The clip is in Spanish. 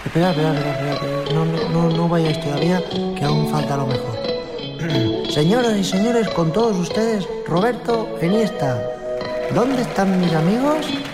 Espera. No vayáis todavía, que aún falta lo mejor. Señoras y señores, con todos ustedes, Roberto Iniesta. ¿Dónde están mis amigos?